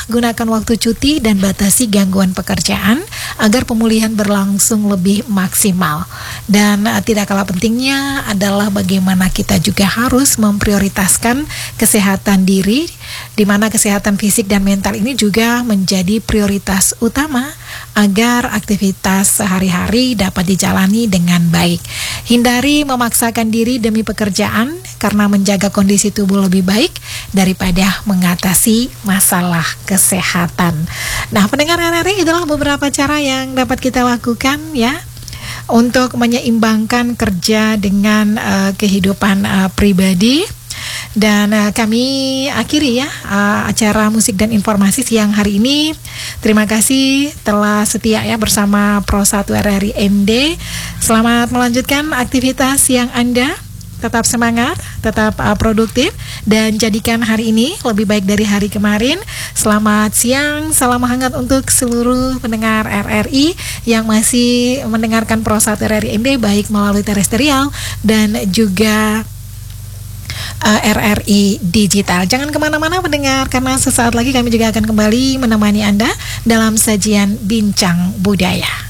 gunakan waktu cuti dan batasi gangguan pekerjaan agar pemulihan berlangsung lebih maksimal. Dan tidak kalah pentingnya adalah bagaimana kita juga harus memprioritaskan kesehatan diri, di mana kesehatan fisik dan mental ini juga menjadi prioritas utama agar aktivitas sehari-hari dapat dijalani dengan baik. Hindari memaksakan diri demi pekerjaan karena menjaga kondisi tubuh lebih baik daripada mengatasi masalah kesehatan. Nah, pendengar RRI, itulah beberapa cara yang dapat kita lakukan ya untuk menyeimbangkan kerja dengan kehidupan pribadi. Dan kami akhiri ya acara musik dan informasi siang hari ini. Terima kasih telah setia ya bersama Pro 1 RRI ND. Selamat melanjutkan aktivitas siang Anda. Tetap semangat, tetap produktif, dan jadikan hari ini lebih baik dari hari kemarin. Selamat siang, salam hangat untuk seluruh pendengar RRI yang masih mendengarkan Pro 1 RRI ND, baik melalui terestrial dan juga RRI Digital. Jangan kemana-mana pendengar, karena sesaat lagi kami juga akan kembali menemani Anda dalam sajian Bincang Budaya.